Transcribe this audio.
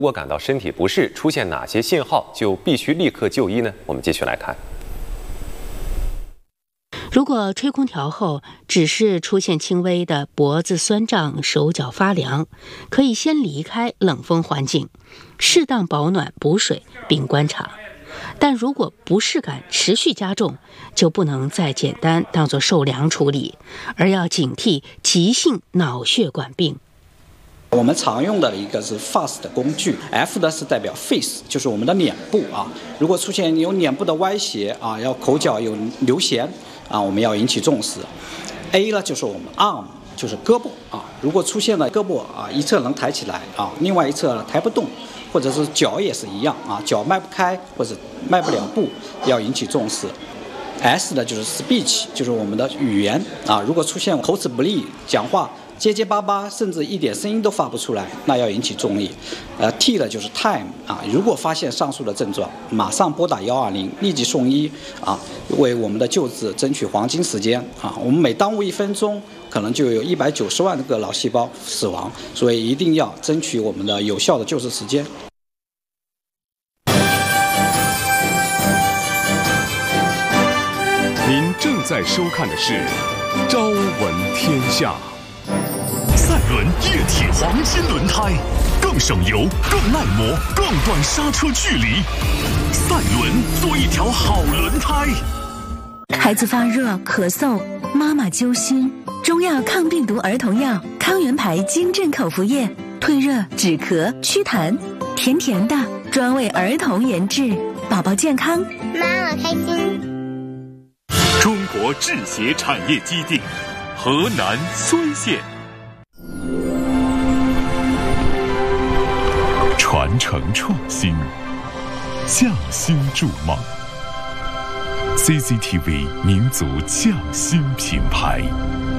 如果感到身体不适，出现哪些信号，就必须立刻就医呢？我们继续来看。 如果吹空调后只是出现轻微的脖子酸胀、手脚发凉，可以先离开冷风环境，适当保暖补水并观察。但如果不适感持续加重，就不能再简单当作受凉处理，而要警惕急性脑血管病。 我们常用的一个是 FAST 的工具 ，F 的是代表 face， 就是我们的脸部啊。如果出现有脸部的歪斜啊，要口角有流涎啊，我们要引起重视。A 呢就是我们 arm， 就是胳膊啊。如果出现了胳膊啊一侧能抬起来啊，另外一侧抬不动，或者是脚也是一样啊，脚迈不开或者迈不了步，要引起重视。S 的就是 speech， 就是我们的语言啊。如果出现口齿不利、讲话结结巴巴，甚至一点声音都发不出来，那要引起重力。T 的就是 time 啊，如果发现上述的症状，马上拨打120，立即送医啊，为我们的救治争取黄金时间啊。我们每耽误1分钟，可能就有190万个脑细胞死亡，所以一定要争取我们的有效的救治时间。 您正在收看的是《朝闻天下》。赛伦液体黄金轮胎，更省油、更耐磨、更短刹车距离。赛伦做一条好轮胎。 孩子发热、咳嗽，妈妈揪心，中药抗病毒儿童药康源牌金镇口服液，退热、止咳、祛痰，甜甜的，专为儿童研制，宝宝健康， 妈妈开心。 中国制鞋产业基地，河南睢县。传承创新，匠心筑梦。CCTV 民族匠心品牌。